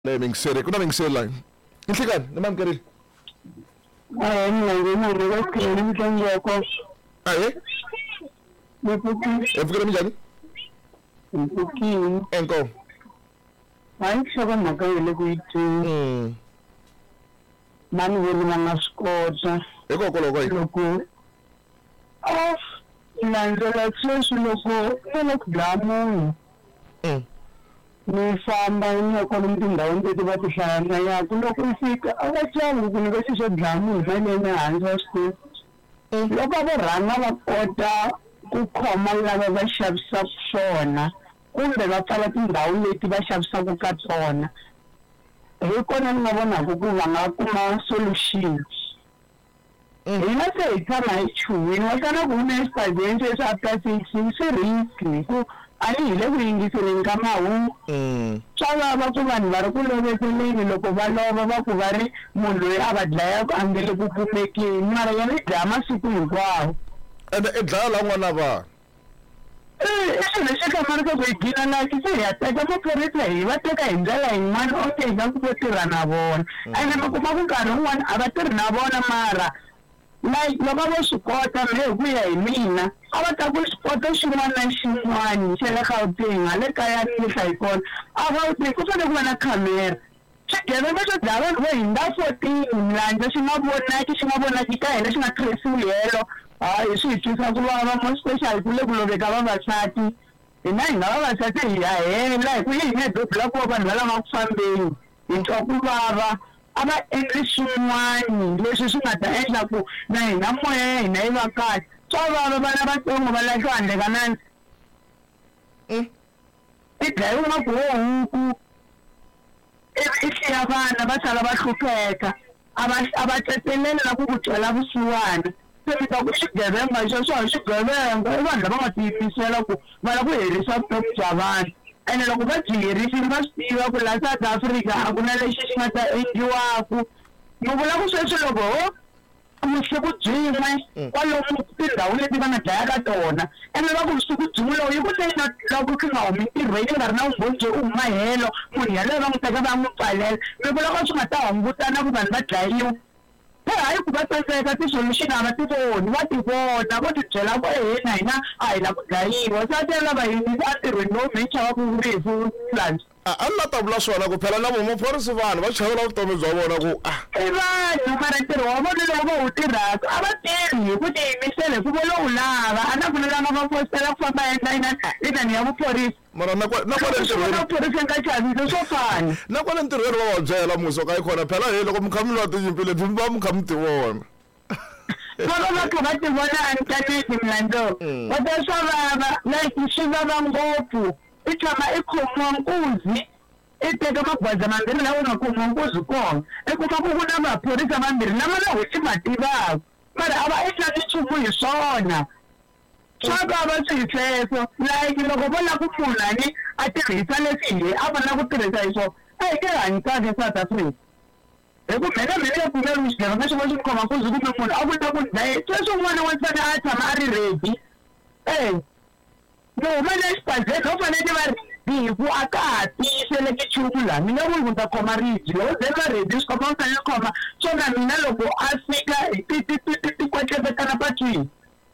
Ngisele kuna ngisele line. Inhlikani nemamkerile. Mina nginesikhathi umhlanje yakho. Aye. Ufukile njani? Ngikini. Enko. Hayi kushaka makayele kuyithi. Mani wena mangasikota. Ekokolo kwayi. Lokho. Ilandela kusho lokho lokudlamu. Nifamba iyakhona umuntu indawo into bathi yakho lokho ufika abatshali ukunika sisho dlamu uvelele hansi wasikhulu lokho aborana bakota kukhoma lava va xavisa swona kumbe va pfala tindhawu leti va xavisaka ka tona hi kona ni nga vonaka ku va nga kuma solution hina se hi tshama hi chuwini wa sana ku na xipazeni se swa plastic swi risk ku ani hi le ku yingiseleni ka mahungu swa vava ku vanhu va ri ku loveteleni loko va lova va ku va ri munhu loyi a va dlayaka a nge le ku kumekeni mara ya ni dlaya masiku hinkwawo ende i dlaya la n'wana vanhu i swilo leswi kamarika ku hi gina laki se hi ya teka maphorisa hi va teka hi ndlela yin'wana oke hi nga ku vo tirha na vona ende mi kuma ku nkarhi wun'wana a va tirhi na vona mara like loko vo swi kota hi ku ya hi mina a va ta ku xikota xin'wana na xin'wana xa le Gauteng le kaya ni hlayi kona a Gauteng ku fanele ku va na khamera swigevenga swo dlaya vanhu vo hundza 14 mlanja xi nga vonaki ka hina xi nga tirhisiwi helo hayi swi hi twisa ku vava mo special ku le ku loveka vavasati hina hi nga vavasati hi ya hela hi ku yini dobula ku vanhu va lava ku fambeni hi twa ku vava a va endli swin'wana leswi swi nga ta endla ku na hina moya ya hina yi va kahle swa vava vana vatsongo va lahliwa handle ka nandzu i dlayiwa nga ku wo huku i xiya vana va sala va hlupheka a va tsetelela ku ku twela vusiwana se mi ta ku xigevenga xo hi xigevenga i vanhu lava nga tiyimisela ku va lava ku herisa vutomi bya vanhu ene loko va byi herisile va swi tiva ku laha South Africa a ku na lexi xi nga ta endliwaku ni vula ku sweswi loko vusiku byin'we kwalomu tindhawu leti va nga dlayaka tona ene va ku vusiku byin'we lowu yi ku leyi loko swi nga humi ntirhweni nga ri na vumbhoni byo u huma helo munhu yaleyo va n'wi teka va n'wi pfalela mi vula ku swi nga ta hungutana ku vanhu va dlayiwa hayi ku va tsandzeka tisolution a va ti voni va ti vona vo ti byela ku hina a hi la ku dlayiwa sa tela va yinisa ntirhweni lowu mi chava ku rifu lanje a ni la ta vula swona ku phela na vo maphorisa vanhu va chavela vutomi bya vona ku i vanhu mara ntirho wa vona lowu va wu tirhaka a va tirhi hi ku tiyimisela hi ku vo lowu lava a na fanelanga va fositela ku famba endla inani ya vuphorisa mara na kwale ntirhweni vuphorisa nga chavisa swo fana na kwale ntirhweni va va byela muso ka yi khona phela hi loko mi kha mi lwa tinyimpi leti mi va mi kha mi ti vona vava va kha va ti vona inthanete mlando va ta swa vava like swi vava ngopfu i tshama i khomiwa nkuzi i teka magwaza mambirhi lawa nga khomiwa nkuzi kona i kuma ku ku na maphorisa mambirhi lama na hosi ma tivaka mara a va endlangi nchumu hi swona swa vava swi sweswo like loko vo lava ku munhani a tirhisa leswi hi a fanele ku tirhisa hi swona a hi nge hanyi kahle South Africa hi ku mhena ya pfumeli xigevenga xin'wana xi khoma nkuzi kumbe munhu a vula ku dlaye sweswo n'wana wa nsati a tshama a ri ready no manje xipazeni ho fanele va biku a ka ha tiyiseleke nchumu laha mi nga vuli ku ta khoma ribyi loko ze va ready swi khoma u fanele khoma swona mina loko a fika ti kwetlevetana patwini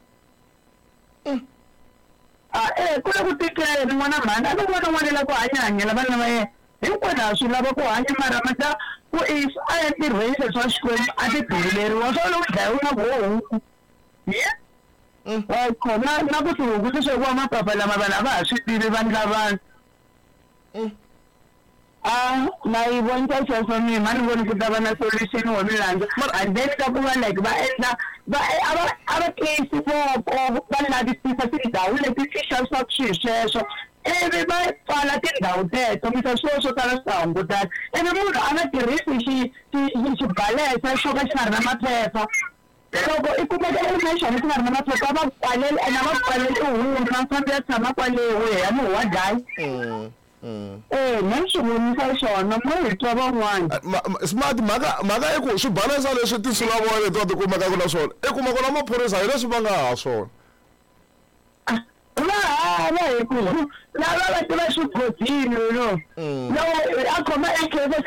ku le ku tikeni n'wana mhani a lo vona n'wanela ku hanyahanyela vana va yena hinkwenu swi lava ku hanya mara mata ku if a ya ntirhweni leswa xikwembu a ti bihileriwa swo loko dlayiwa na vo huku khona na ku tihuku ti swekiwa mapapa lama vanhu a va ha swi tivi vanhu lavana na yi vonisa sweswo mina ni voni ku ta va na solution wa milandzu and then ka ku va like va endla a va tiyisi voko va lavisisa tindhawu leti ti xavisaka swilo sweswo ivi va pfala tindhawu teto misa swilo swo tala swi ta hungutana ivi munhu a nga tirhisi xibalesa xo ka xi nga ri na maphepha loko i kumeka information leti nga ri na maphepha va pfaleli ene va pfaleli huma mfambi ya tshama kwalewe ya muhu wa dlayi na swi vonisa xona mo hi twa van'wana smart mhaka i ku swibalesa leswi tinsulavoya leti va ti kumekaka na swona i kuma ku na maphorisa hi leswi va nga ha swona va lava hi ku lava va tiva swigodini lo akhoma ekhesa